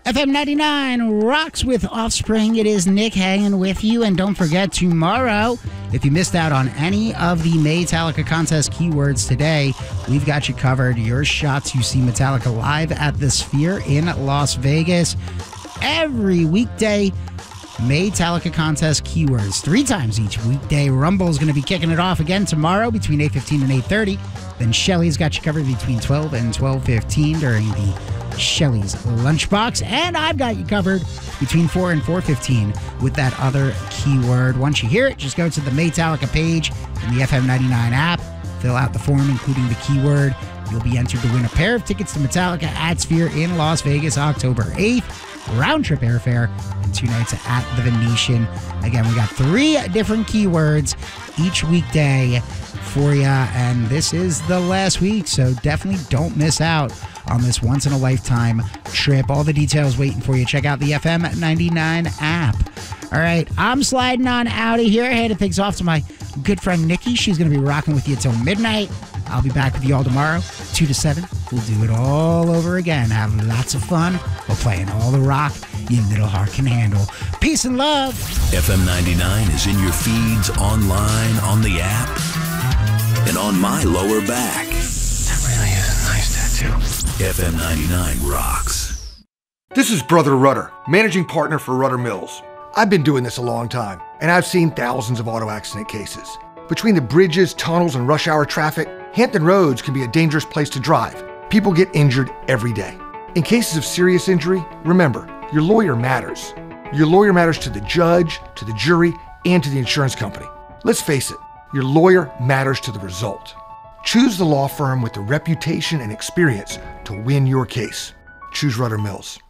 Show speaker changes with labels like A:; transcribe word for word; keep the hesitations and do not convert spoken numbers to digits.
A: F M ninety-nine rocks with Offspring. It is Nick hanging with you. And don't forget, tomorrow, if you missed out on any of the Metallica contest keywords today, we've got you covered. Your shot to see Metallica live at the Sphere in Las Vegas. Every weekday, Metallica contest keywords, three times each weekday. Rumble is going to be kicking it off again tomorrow between eight fifteen and eight thirty. Then Shelly's got you covered between twelve and twelve fifteen during the Shelly's Lunchbox. And I've got you covered between four and four fifteen with that other keyword. Once you hear it, just go to the Metallica page in the F M ninety-nine app, fill out the form including the keyword. You'll be entered to win a pair of tickets to Metallica at Sphere in Las Vegas, October eighth. Round trip airfare and two nights at the Venetian. Again, we got three different keywords each weekday for you, and this is the last week, so definitely don't miss out on this once-in-a-lifetime trip. All the details waiting for you. Check out the F M ninety-nine app. All right, I'm sliding on out of here. Headed things off to my good friend Nikki. She's going to be rocking with you till midnight. I'll be back with you all tomorrow, two to seven. We'll do it all over again. Have lots of fun while playing all the rock your little heart can handle. Peace and love.
B: F M ninety-nine is in your feeds, online, on the app, and on my lower back.
C: That really is a nice tattoo.
B: F M ninety-nine rocks.
D: This is Brother Rudder, managing partner for Rudder Mills. I've been doing this a long time, and I've seen thousands of auto accident cases. Between the bridges, tunnels, and rush hour traffic, Hampton Roads can be a dangerous place to drive. People get injured every day. In cases of serious injury, remember, your lawyer matters. Your lawyer matters to the judge, to the jury, and to the insurance company. Let's face it, your lawyer matters to the result. Choose the law firm with the reputation and experience to win your case. Choose Rudder Mills.